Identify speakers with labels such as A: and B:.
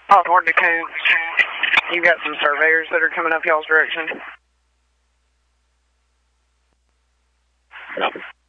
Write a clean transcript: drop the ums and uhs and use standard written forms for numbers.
A: Hawthorne to Coons. You got some surveyors that are coming up y'all's direction.
B: Yep.